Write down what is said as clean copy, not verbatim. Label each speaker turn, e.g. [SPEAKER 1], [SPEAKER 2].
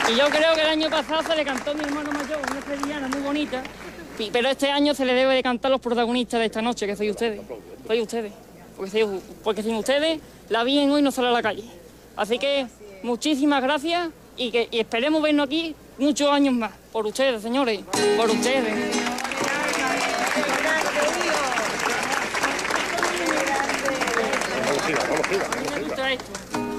[SPEAKER 1] Y yo creo que el año pasado se le cantó a mi hermano mayor una sevillana muy bonita, pero este año se le debe de cantar a los protagonistas de esta noche, que soy ustedes. Soy ustedes. Porque sin ustedes la Virgen hoy no sale a la calle. Así que muchísimas gracias y esperemos vernos aquí muchos años más. Por ustedes, señores, por ustedes. Vamos, gira.